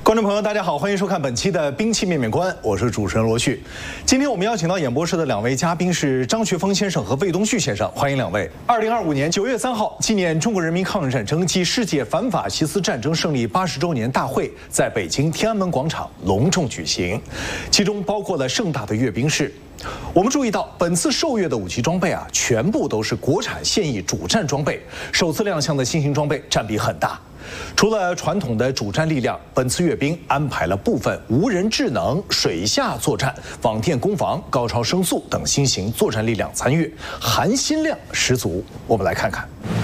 观众朋友，大家好，欢迎收看本期的《兵器面面观》，我是主持人罗旭。今天我们邀请到演播室的两位嘉宾是张学峰先生和魏东旭先生，欢迎两位。2025年9月3号，纪念中国人民抗日战争暨世界反法西斯战争胜利80周年大会在北京天安门广场隆重举行，其中包括了盛大的阅兵式。我们注意到，本次受阅的武器装备全部都是国产现役主战装备，首次亮相的新型装备占比很大。除了传统的主战力量，本次阅兵安排了部分无人智能、水下作战、网电攻防、高超声速等新型作战力量参与，含金量十足。我们来看看。